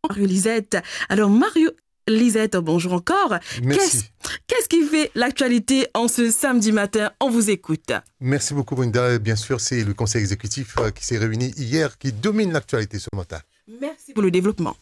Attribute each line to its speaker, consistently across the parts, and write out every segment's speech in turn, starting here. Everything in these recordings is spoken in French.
Speaker 1: Mario Lisette. Alors Mario Lisette, bonjour encore.
Speaker 2: Merci.
Speaker 1: Qu'est-ce qui fait l'actualité en ce samedi matin? On vous écoute.
Speaker 2: Merci beaucoup Brenda. Bien sûr, c'est le conseil exécutif qui s'est réuni hier qui domine l'actualité ce matin.
Speaker 1: Merci pour le développement.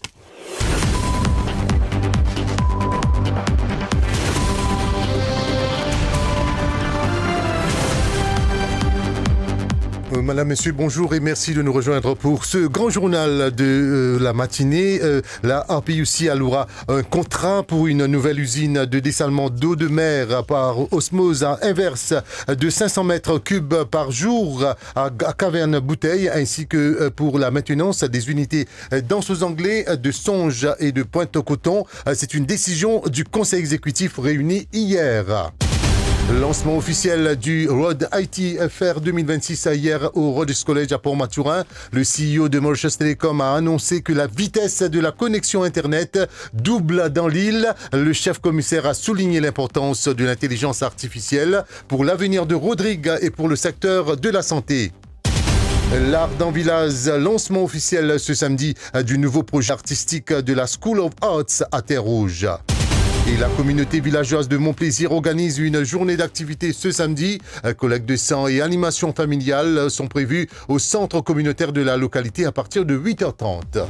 Speaker 2: Madame, Monsieur, bonjour et merci de nous rejoindre pour ce grand journal de la matinée. La RPUC allouera un contrat pour une nouvelle usine de dessalement d'eau de mer par osmose inverse de 500 mètres cubes par jour à Caverne Bouteille, ainsi que pour la maintenance des unités d'Anse-aux-Anglais, de Songe et de Pointe-au-Coton. C'est une décision du conseil exécutif réuni hier. Lancement officiel du Road IT FR 2026 hier au Rhodes College à Port-Maturin. Le CEO de Mauritius Telecom a annoncé que la vitesse de la connexion Internet double dans l'île. Le chef commissaire a souligné l'importance de l'intelligence artificielle pour l'avenir de Rodrigue et pour le secteur de la santé. L'Art dans Villaz, lancement officiel ce samedi du nouveau projet artistique de la School of Arts à Terre-Rouge. Et la communauté villageoise de Montplaisir organise une journée d'activité ce samedi. Collecte de sang et animation familiale sont prévues au centre communautaire de la localité à partir de 8h30.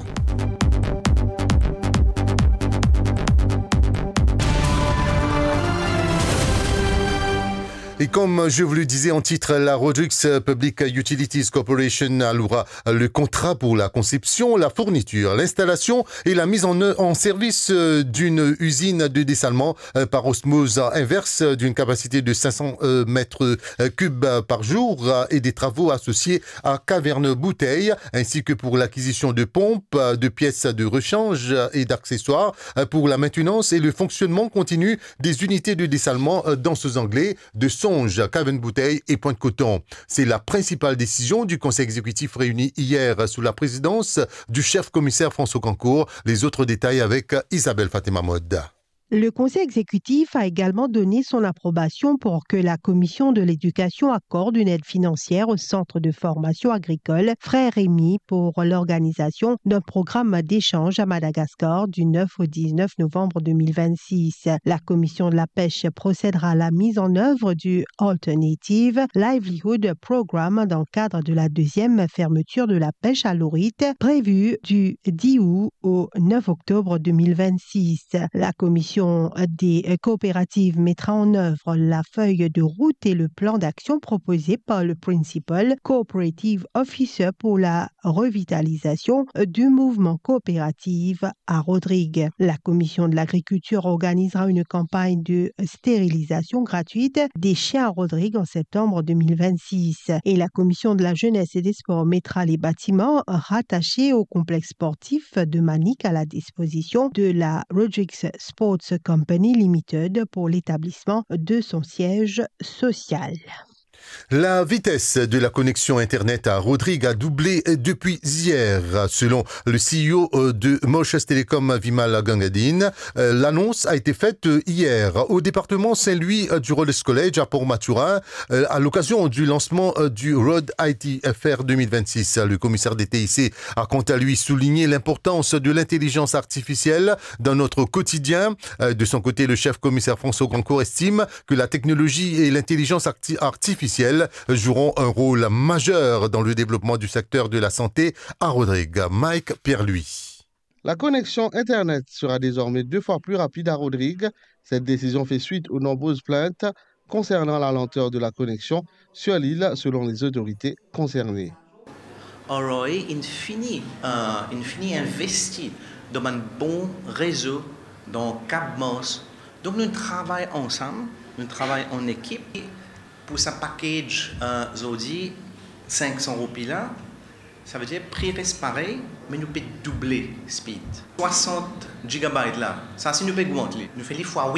Speaker 2: Et comme je vous le disais en titre, la Rodrigues Public Utilities Corporation allouera le contrat pour la conception, la fourniture, l'installation et la mise en service d'une usine de dessalement par osmose inverse d'une capacité de 500 mètres cubes par jour et des travaux associés à Caverne Bouteille, ainsi que pour l'acquisition de pompes, de pièces de rechange et d'accessoires pour la maintenance et le fonctionnement continu des unités de dessalement d'Anse-aux-Anglais, de Songe, Caverne Bouteille et Pointe-Coton. C'est la principale décision du conseil exécutif réuni hier sous la présidence du chef commissaire François Cancourt. Les autres détails avec Isabelle Fatima Mode.
Speaker 3: Le conseil exécutif a également donné son approbation pour que la commission de l'éducation accorde une aide financière au centre de formation agricole Frère Rémy pour l'organisation d'un programme d'échange à Madagascar du 9 au 19 novembre 2026. La commission de la pêche procédera à la mise en œuvre du Alternative Livelihood Programme dans le cadre de la deuxième fermeture de la pêche à l'orite prévue du 10 août au 9 octobre 2026. La commission des coopératives mettra en œuvre la feuille de route et le plan d'action proposé par le Principal Cooperative Officer pour la revitalisation du mouvement coopératif à Rodrigue. La commission de l'agriculture organisera une campagne de stérilisation gratuite des chiens à Rodrigue en septembre 2026 et la commission de la jeunesse et des sports mettra les bâtiments rattachés au complexe sportif de Manic à la disposition de la Rodrigues Sports Company Limited pour l'établissement de son siège social.
Speaker 2: La vitesse de la connexion Internet à Rodrigue a doublé depuis hier. Selon le CEO de Mauritius Telecom, Vimal Gangadine, l'annonce a été faite hier au département Saint-Louis du Rhodes College à Port-Maturin à l'occasion du lancement du Road IT FR 2026. Le commissaire des TIC a quant à lui souligné l'importance de l'intelligence artificielle dans notre quotidien. De son côté, le chef commissaire François Cancourt estime que la technologie et l'intelligence artificielle joueront un rôle majeur dans le développement du secteur de la santé à Rodrigue. Mike Pierre-Louis.
Speaker 4: La connexion Internet sera désormais 2 fois plus rapide à Rodrigue. Cette décision fait suite aux nombreuses plaintes concernant la lenteur de la connexion sur l'île selon les autorités concernées.
Speaker 5: Oroy infini investi dans un bon réseau dans Cap Morse. Donc nous travaillons ensemble, nous travaillons en équipe. Pour ce package Zodi, 500 roupies là, ça veut dire prix reste pareil, mais nous pouvons doubler speed. 60 GB là, ça c'est nous pouvons augmenter. Nous faisons les fois 8.